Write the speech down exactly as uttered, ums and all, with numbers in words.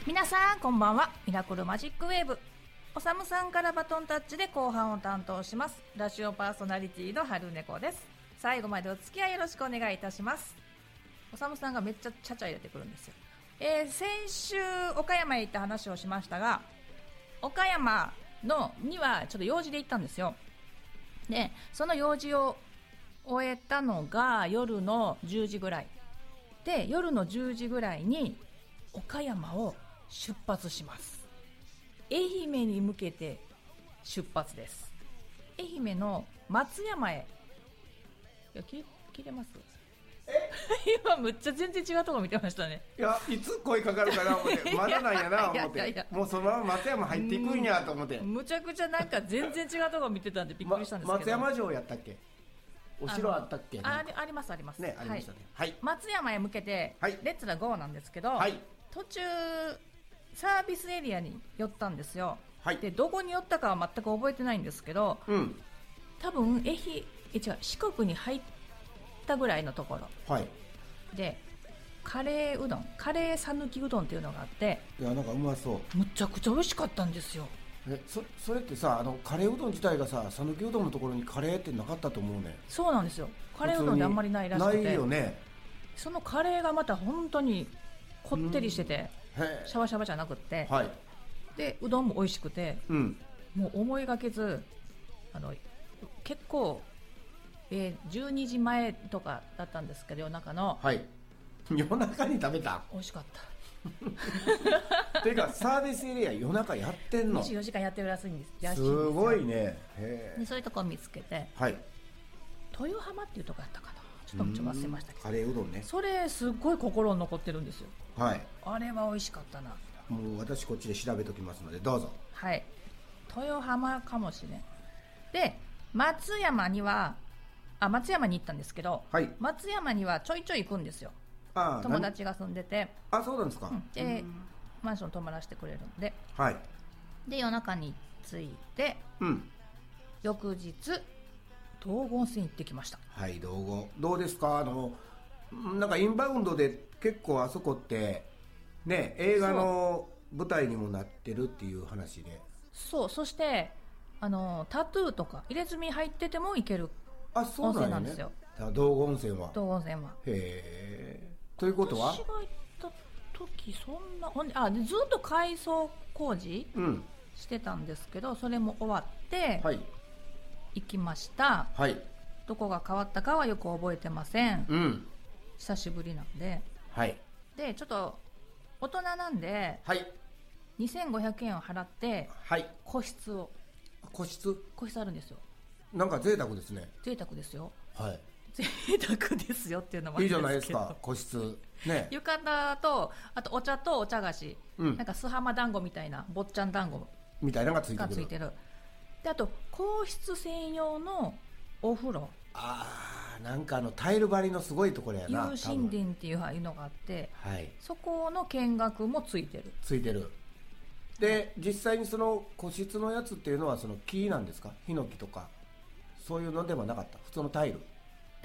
皆さんこんばんは。ミラクルマジックウェーブ、おさむさんからバトンタッチで後半を担当しますラジオパーソナリティの春猫です。最後までお付き合いよろしくお願いいたします。おさむさんがめっちゃちゃちゃ入れてくるんですよ。えー、先週岡山へ行った話をしましたが、岡山のにはちょっと用事で行ったんですよ。でその用事を終えたのが夜のじゅうじぐらいで、夜のじゅうじぐらいに岡山を出発します。愛媛に向けて出発です。愛媛の松山へ。いや、聞いてます？ え今むっちゃ全然違うとこ見てましたね。 いや、いつ声かかるかな思ってまだなんやな思っいやいやいやて、もうそのまま松山入っていくんやと思って。 むちゃくちゃなんか全然違うとこ見てたんでびっくりしたんですけど、 ま、松山城やったっけ？お城あったっけ？ あ, あ, ありますありますね、ありましたね、はい、 松山へ向けて、はい、レッツラゴーなんですけど、 はい、 途中サービスエリアに寄ったんですよ、はい、でどこに寄ったかは全く覚えてないんですけど、うん、多分愛媛え違う四国に入ったぐらいのところ、はい、でカレーうどん、カレーさぬきうどんっていうのがあって、 いやなんかうまそう、 むちゃくちゃ美味しかったんですよ。 え そ, それってさ、あのカレーうどん自体がさ、さぬきうどんのところにカレーってなかったと思うね。 そうなんですよ、カレーうどんであんまりないらしくて、 ないよね。 そのカレーがまた本当にこってりしてて、シャバシャバじゃなくって、はい、でうどんも美味しくて、うん、もう思いがけずあの結構、えー、じゅうにじまえとかだったんですけど、夜中の、はい、 夜中に食べた。 美味しかったていうかサービスエリア夜中やってんの？ にじゅうよじかんやってるらしいんです。 すごいね。へでそういうとこを見つけて、はい、豊浜っていうとこやったかな、ちょっとちょっと忘れましたけど、 カレーうどんね。 それすっごい心に残ってるんですよ。はい、あれは美味しかったな。 もう私こっちで調べときますのでどうぞ。 はい、豊浜かもしれん。で松山にはあ松山に行ったんですけど、はい、松山にはちょいちょい行くんですよ。あ友達が住んでて。 あ、そうなんですか。 うん、でマンション泊まらせてくれるんで、 はい、 で夜中に着いて、うん、翌日道後温泉行ってきました。 はい、道後どうですか？あのなんかインバウンドで結構あそこってね、映画の舞台にもなってるっていう話で、 そう、そしてあのタトゥーとか入れ墨入ってても行ける温あそうなん、ね、 泉なんですよ。 道後温泉は。 道後温泉はへー。ということは私が行った時そんなほんであでずっと改装工事、うん、してたんですけど、それも終わって、はい、行きました、はい、どこが変わったかはよく覚えてません、うん、久しぶりなんで、はい、でちょっと大人なんで、はい、にせんごひゃくえんを払って、はい、個室を個室個室あるんですよ。 なんか贅沢ですね。 贅沢ですよ。 はい。 贅沢ですよっていうのもいいじゃないですか、個室ね。 浴衣とあとお茶とお茶菓子、うん、なんか素浜団子みたいな坊ちゃん団子みたいなのがついてる。 がついてる。であと皇室専用のお風呂、 あーなんかあのタイル張りのすごいところやな。 有神殿っていうのがあって、はい、そこの見学もついてるついてる。で実際にその個室のやつっていうのはその木なんですか？ヒノキとかそういうのではなかった？普通のタイル？